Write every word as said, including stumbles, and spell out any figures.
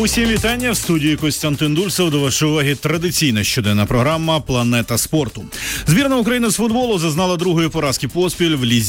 Усім вітання, в студії Костянтин Дульцев. До вашої уваги традиційна щоденна програма «Планета спорту». Збірна України з футболу зазнала другої поразки поспіль в лізі